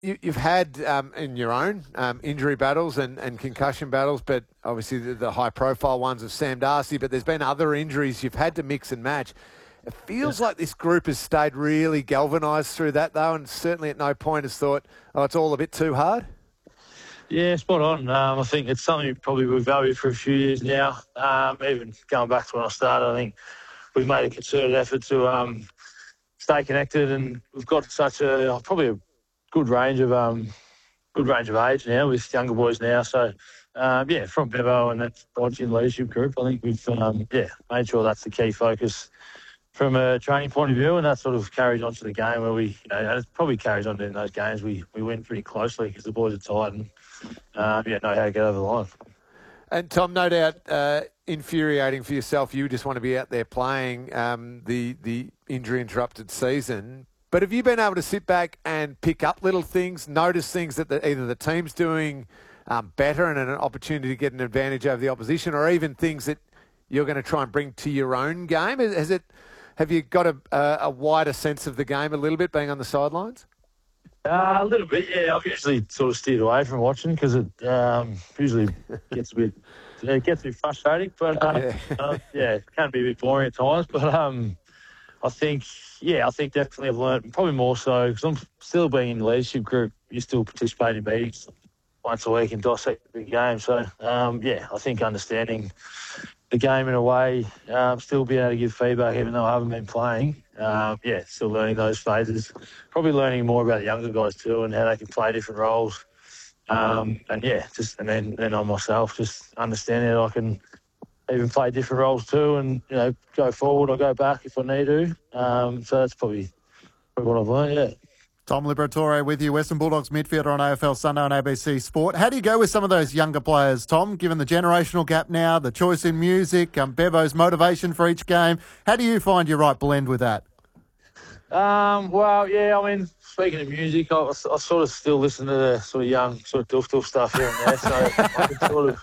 You've had in your own injury battles and concussion battles, but obviously the high-profile ones of Sam Darcy, but there's been other injuries you've had to mix and match. It feels like this group has stayed really galvanised through that, though, and certainly at no point has thought, oh, it's all a bit too hard. Yeah, spot on. I think it's something probably we've valued for a few years now. Even going back to when I started, I think we've made a concerted effort to stay connected, and we've got such probably a good range of age now with younger boys now. So from Bevo and that Bodgin leadership group, I think we've made sure that's the key focus from a training point of view, and that sort of carries on to the game where we, and it probably carries on in those games we win pretty closely because the boys are tight and know how to get over the line. And Tom, no doubt infuriating for yourself. You just want to be out there playing the injury-interrupted season. But have you been able to sit back and pick up little things, notice things that either the team's doing better and an opportunity to get an advantage over the opposition, or even things that you're going to try and bring to your own game? Have you got a wider sense of the game a little bit, being on the sidelines? A little bit, yeah. I've usually sort of steered away from watching because it usually gets a bit frustrating. But it can be a bit boring at times. But I think definitely I've learned, probably more so because I'm still being in the leadership group. You still participate in meetings once a week and dissect the big game. So I think understanding the game in a way, still being able to give feedback even though I haven't been playing. Still learning those phases. Probably learning more about the younger guys too and how they can play different roles. And then on myself, just understanding that I can even play different roles too, and go forward or go back if I need to. So that's probably what I've learned. Yeah. Tom Liberatore with you, Western Bulldogs midfielder on AFL Sunday on ABC Sport. How do you go with some of those younger players, Tom, given the generational gap now, the choice in music, Bevo's motivation for each game? How do you find your right blend with that? Speaking of music, I sort of still listen to the sort of young, sort of doof stuff here and there, so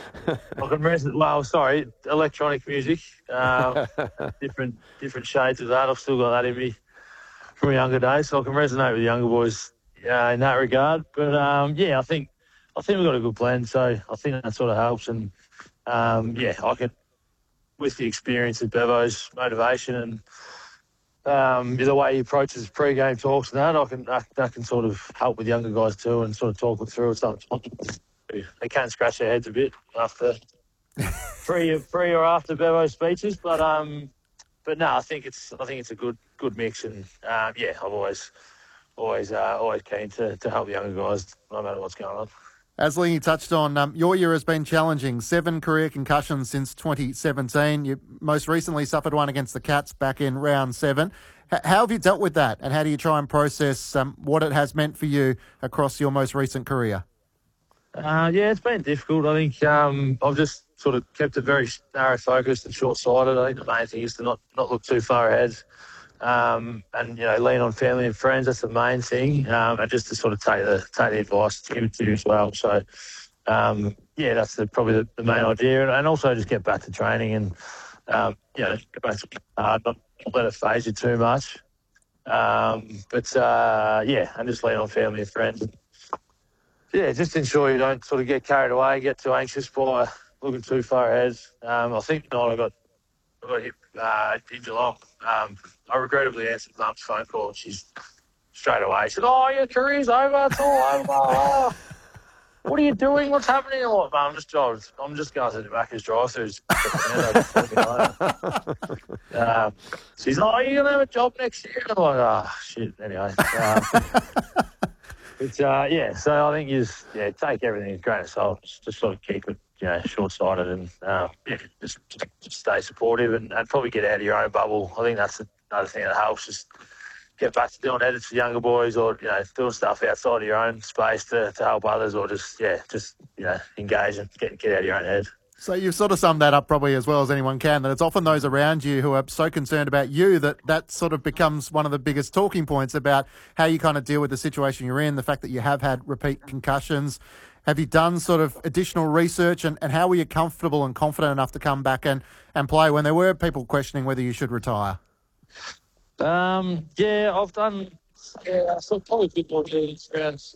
electronic music, different shades of that. I've still got that in me from younger days, so I can resonate with younger boys in that regard. But I think we've got a good blend, so I think that sort of helps. And I can, with the experience of Bevo's motivation and the way he approaches pre-game talks and that can sort of help with younger guys too, and sort of talk them through. Sometimes they can scratch their heads a bit after pre or after Bevo's speeches, but no, I think it's a good mix, and I've always keen to help the younger guys no matter what's going on. As Lee touched on, your year has been challenging. 7 career concussions since 2017. You most recently suffered one against the Cats back in round 7. How have you dealt with that, and how do you try and process what it has meant for you across your most recent career? It's been difficult. I think I've just sort of kept it very narrow focused and short-sighted. I think the main thing is to not look too far ahead, and lean on family and friends. That's the main thing, and just to sort of take the advice and give it to you as well. So that's probably the main idea, and also just get back to training and get back to not let it phase you too much. And just lean on family and friends. Just ensure you don't sort of get carried away, get too anxious by looking too far ahead. I think tonight I got hit in Geelong. I regrettably answered Mum's phone call, and she's straight away. She said, "Oh, your career's over. It's all over. Oh, what are you doing? What's happening?" I'm like, "Mum, I'm just going to the back of his drive-throughs." She's like, "Oh, you're going to have a job next year?" I'm like, "Oh, shit." Anyway. So I think you just take everything with a grain of salt. Just sort of keep it short-sighted and just stay supportive and probably get out of your own bubble. I think that's another thing that helps. Just get back to doing edits for younger boys, or doing stuff outside of your own space to help others, or just engage and get out of your own head. So you've sort of summed that up probably as well as anyone can, that it's often those around you who are so concerned about you that sort of becomes one of the biggest talking points about how you kind of deal with the situation you're in, the fact that you have had repeat concussions. Have you done sort of additional research, and how were you comfortable and confident enough to come back and play when there were people questioning whether you should retire? I've done. So probably a bit more details around